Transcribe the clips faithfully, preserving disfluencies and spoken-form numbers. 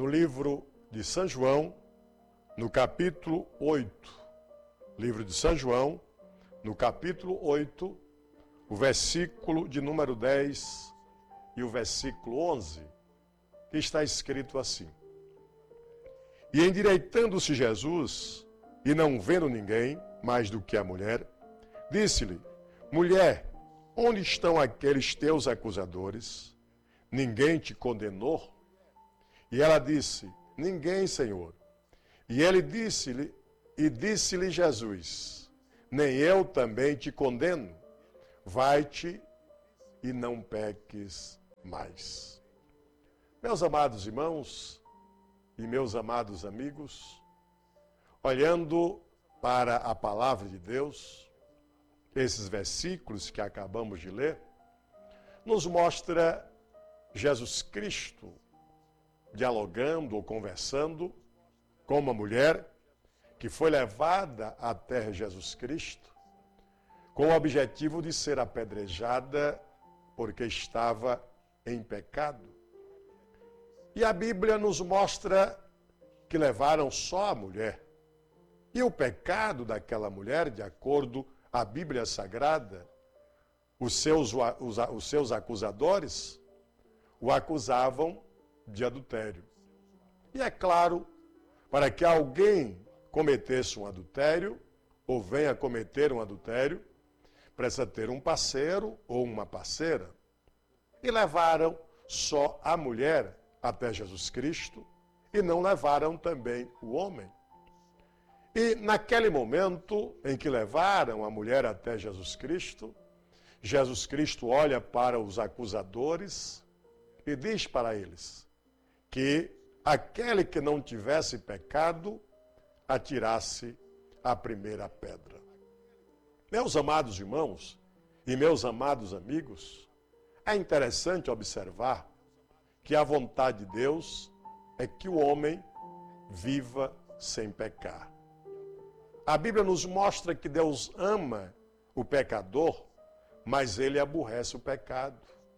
no livro de São João, no capítulo oito. Livro de São João, no capítulo oito, o versículo de número dez e o versículo onze, que está escrito assim: E endireitando-se Jesus, e não vendo ninguém mais do que a mulher, disse-lhe: Mulher, onde estão aqueles teus acusadores? Ninguém te condenou? E ela disse: Ninguém, Senhor. E ele disse-lhe, e disse-lhe Jesus: Nem eu também te condeno. Vai-te e não peques mais. Meus amados irmãos e meus amados amigos, olhando para a palavra de Deus, esses versículos que acabamos de ler, nos mostra Jesus Cristo dialogando ou conversando com uma mulher que foi levada até Jesus Cristo com o objetivo de ser apedrejada porque estava em pecado. E a Bíblia nos mostra que levaram só a mulher. E o pecado daquela mulher, de acordo com a Bíblia Sagrada, os seus, os, os seus acusadores o acusavam de adultério. E é claro, para que alguém cometesse um adultério, ou venha cometer um adultério, precisa ter um parceiro ou uma parceira. E levaram só a mulher até Jesus Cristo, e não levaram também o homem. E naquele momento em que levaram a mulher até Jesus Cristo, Jesus Cristo olha para os acusadores e diz para eles que aquele que não tivesse pecado atirasse a primeira pedra. Meus amados irmãos e meus amados amigos, é interessante observar que a vontade de Deus é que o homem viva sem pecar. A Bíblia nos mostra que Deus ama o pecador, mas ele aborrece o pecado.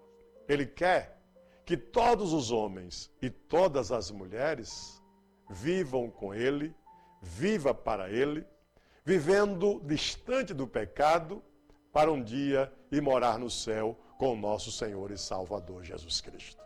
Ele quer que todos os homens e todas as mulheres vivam com ele, viva para ele, vivendo distante do pecado, para um dia ir morar no céu com o nosso Senhor e Salvador Jesus Cristo.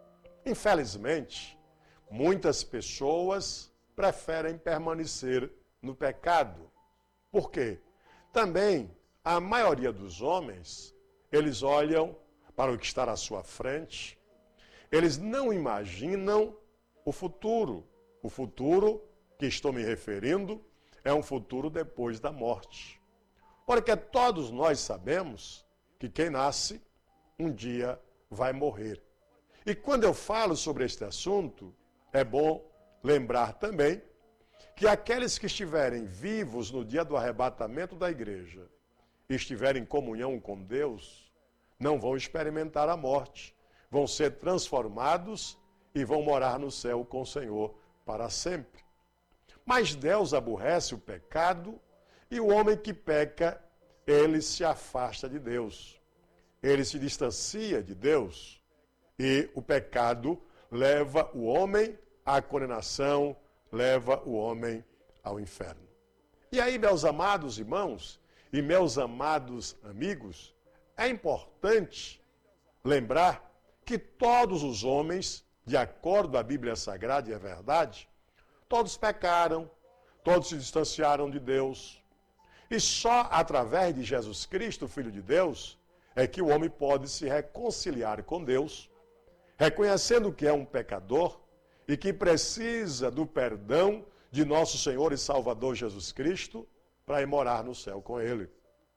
Infelizmente, muitas pessoas preferem permanecer no pecado. Por quê? Também a maioria dos homens, eles olham para o que está à sua frente, eles não imaginam o futuro. O futuro que estou me referindo é um futuro depois da morte. Porque todos nós sabemos que quem nasce, um dia vai morrer. E quando eu falo sobre este assunto, é bom lembrar também que aqueles que estiverem vivos no dia do arrebatamento da igreja e estiverem em comunhão com Deus, não vão experimentar a morte, vão ser transformados e vão morar no céu com o Senhor para sempre. Mas Deus aborrece o pecado e o homem que peca, ele se afasta de Deus. Ele se distancia de Deus e o pecado leva o homem à condenação, leva o homem ao inferno. E aí, meus amados irmãos e meus amados amigos, é importante lembrar que todos os homens, de acordo à Bíblia Sagrada e a verdade, todos pecaram, todos se distanciaram de Deus. E só através de Jesus Cristo, Filho de Deus, é que o homem pode se reconciliar com Deus, reconhecendo que é um pecador e que precisa do perdão de nosso Senhor e Salvador Jesus Cristo para ir morar no céu com ele.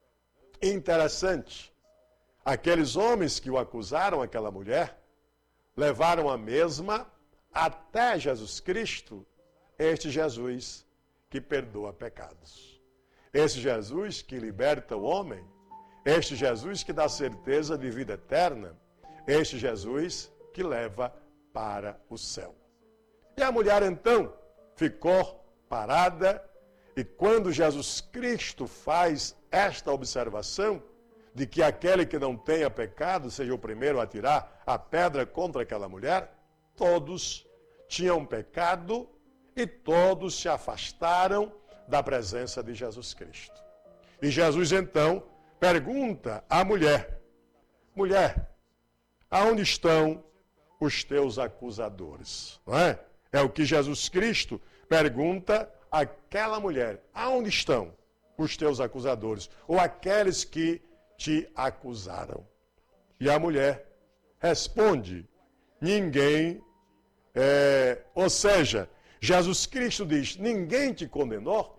Interessante, aqueles homens que o acusaram, aquela mulher, levaram a mesma até Jesus Cristo, este Jesus que perdoa pecados. Este Jesus que liberta o homem, este Jesus que dá certeza de vida eterna, este Jesus que leva para o céu. E a mulher então ficou parada e quando Jesus Cristo faz esta observação de que aquele que não tenha pecado seja o primeiro a tirar a pedra contra aquela mulher, todos tinham pecado e todos se afastaram da presença de Jesus Cristo. E Jesus então pergunta à mulher: mulher, aonde estão os teus acusadores? Não é? É o que Jesus Cristo pergunta àquela mulher: aonde estão os teus acusadores? Ou aqueles que te acusaram? E a mulher responde: ninguém, é, ou seja, Jesus Cristo diz: ninguém te condenou?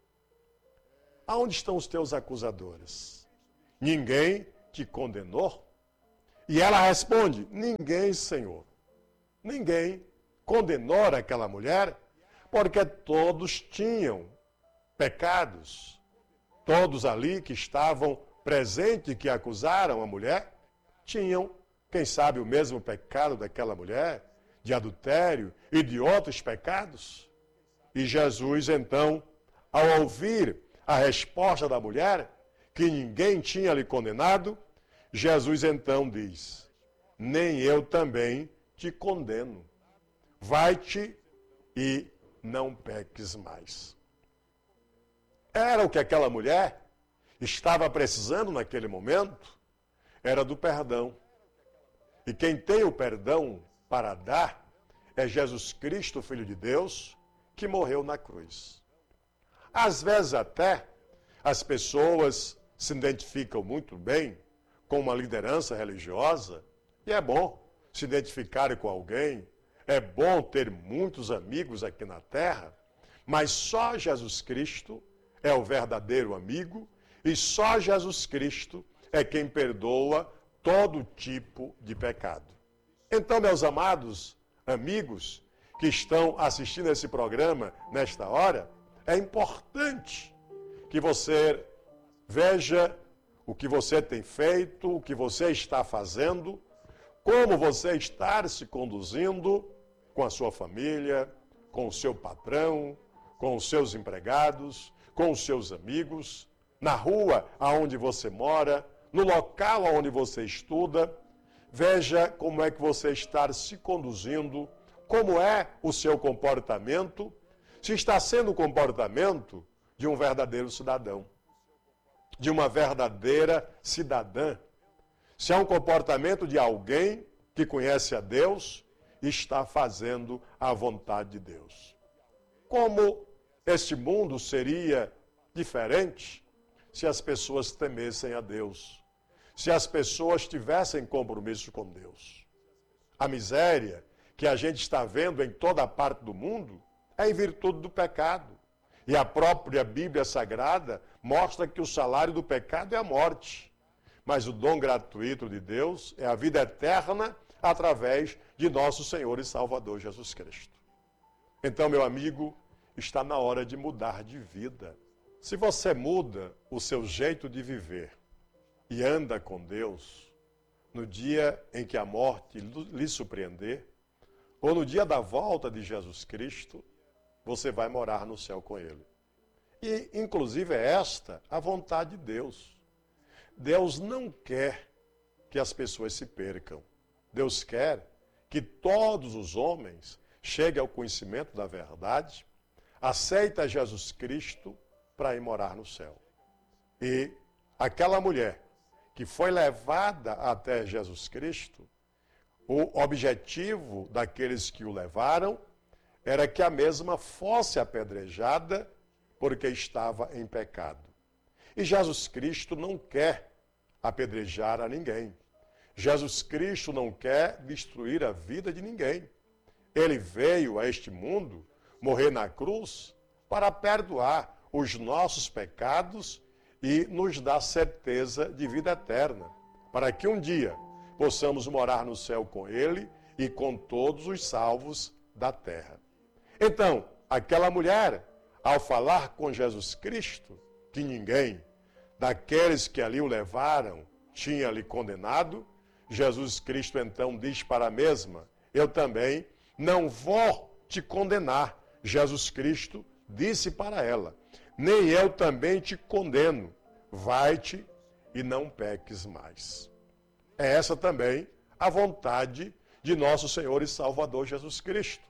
Aonde estão os teus acusadores? Ninguém te condenou? E ela responde: ninguém, Senhor. Ninguém condenou aquela mulher, porque todos tinham pecados. Todos ali que estavam presentes, que acusaram a mulher, tinham, quem sabe, o mesmo pecado daquela mulher, de adultério e de outros pecados. E Jesus, então, ao ouvir a resposta da mulher, que ninguém tinha lhe condenado, Jesus então diz: nem eu também te condeno. Vai-te e não peques mais. Era o que aquela mulher estava precisando naquele momento, era do perdão. E quem tem o perdão para dar é Jesus Cristo, Filho de Deus, que morreu na cruz. Às vezes até as pessoas se identificam muito bem com uma liderança religiosa, e é bom se identificarem com alguém, é bom ter muitos amigos aqui na terra, mas só Jesus Cristo é o verdadeiro amigo, e só Jesus Cristo é quem perdoa todo tipo de pecado. Então, meus amados amigos que estão assistindo esse programa nesta hora, é importante que você veja o que você tem feito, o que você está fazendo, como você está se conduzindo com a sua família, com o seu patrão, com os seus empregados, com os seus amigos, na rua aonde você mora, no local onde você estuda. Veja como é que você está se conduzindo, como é o seu comportamento, se está sendo o comportamento de um verdadeiro cidadão, de uma verdadeira cidadã. Se é um comportamento de alguém que conhece a Deus e está fazendo a vontade de Deus. Como este mundo seria diferente se as pessoas temessem a Deus, se as pessoas tivessem compromisso com Deus? A miséria que a gente está vendo em toda a parte do mundo é em virtude do pecado. E a própria Bíblia Sagrada mostra que o salário do pecado é a morte. Mas o dom gratuito de Deus é a vida eterna através de nosso Senhor e Salvador Jesus Cristo. Então, meu amigo, está na hora de mudar de vida. Se você muda o seu jeito de viver e anda com Deus, no dia em que a morte lhe surpreender, ou no dia da volta de Jesus Cristo, você vai morar no céu com Ele. E, inclusive, é esta a vontade de Deus. Deus não quer que as pessoas se percam. Deus quer que todos os homens cheguem ao conhecimento da verdade, aceitem Jesus Cristo para ir morar no céu. E aquela mulher que foi levada até Jesus Cristo, o objetivo daqueles que o levaram era que a mesma fosse apedrejada porque estava em pecado. E Jesus Cristo não quer apedrejar a ninguém. Jesus Cristo não quer destruir a vida de ninguém. Ele veio a este mundo morrer na cruz para perdoar os nossos pecados e nos dar certeza de vida eterna, para que um dia possamos morar no céu com Ele e com todos os salvos da terra. Então, aquela mulher, ao falar com Jesus Cristo, que ninguém daqueles que ali o levaram tinha lhe condenado, Jesus Cristo então diz para a mesma: eu também não vou te condenar. Jesus Cristo disse para ela: nem eu também te condeno. Vai-te e não peques mais. É essa também a vontade de nosso Senhor e Salvador Jesus Cristo.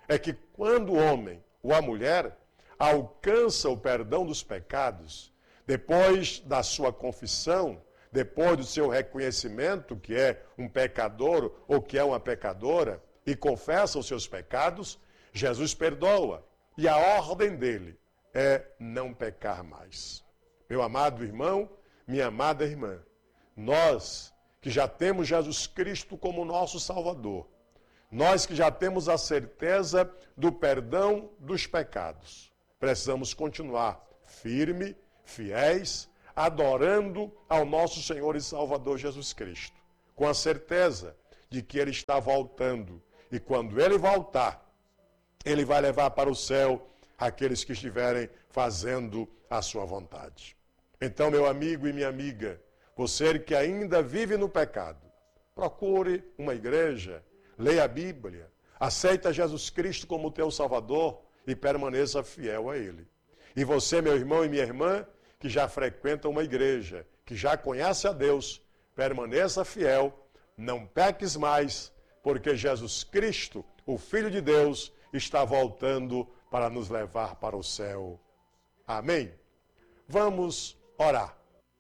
é que quando o homem ou a mulher alcança o perdão dos pecados, depois da sua confissão, depois do seu reconhecimento que é um pecador ou que é uma pecadora, e confessa os seus pecados, Jesus perdoa. E a ordem dele é não pecar mais. Meu amado irmão, minha amada irmã, nós que já temos Jesus Cristo como nosso Salvador, nós que já temos a certeza do perdão dos pecados, precisamos continuar firme, fiéis, adorando ao nosso Senhor e Salvador Jesus Cristo, com a certeza de que Ele está voltando. E quando Ele voltar, Ele vai levar para o céu aqueles que estiverem fazendo a sua vontade. Então, meu amigo e minha amiga, você que ainda vive no pecado, procure uma igreja, leia a Bíblia, aceita Jesus Cristo como teu Salvador e permaneça fiel a Ele. E você, meu irmão e minha irmã, que já frequenta uma igreja, que já conhece a Deus, permaneça fiel, não peques mais, porque Jesus Cristo, o Filho de Deus, está voltando para nos levar para o céu. Amém? Vamos orar.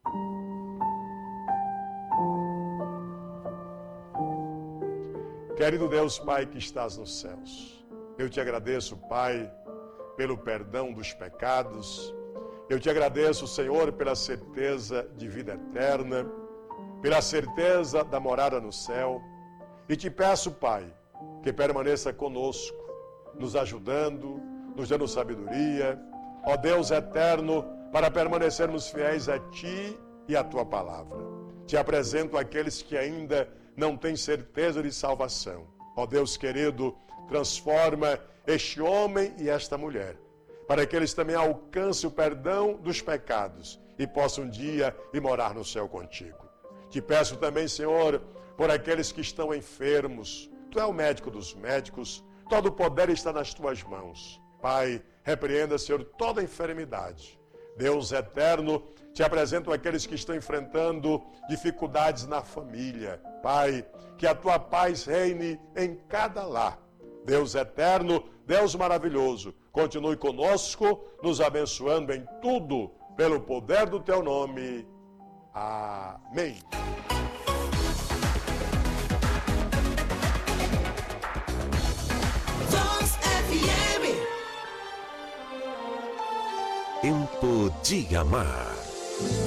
Querido Deus, Pai que estás nos céus, eu te agradeço, Pai, pelo perdão dos pecados. Eu te agradeço, Senhor, pela certeza de vida eterna, pela certeza da morada no céu. E te peço, Pai, que permaneça conosco, nos ajudando, nos dando sabedoria, ó Deus eterno, para permanecermos fiéis a Ti e à Tua palavra. Te apresento aqueles que ainda não têm certeza de salvação. Ó Deus querido, transforma este homem e esta mulher, para que eles também alcancem o perdão dos pecados e possam um dia ir morar no céu contigo. Te peço também, Senhor, por aqueles que estão enfermos. Tu é o médico dos médicos, todo o poder está nas tuas mãos. Pai, repreenda, Senhor, toda enfermidade. Deus eterno, te apresento aqueles que estão enfrentando dificuldades na família. Pai, que a tua paz reine em cada lar. Deus eterno, Deus maravilhoso, continue conosco, nos abençoando em tudo, pelo poder do teu nome. Amém. Tempo de amar.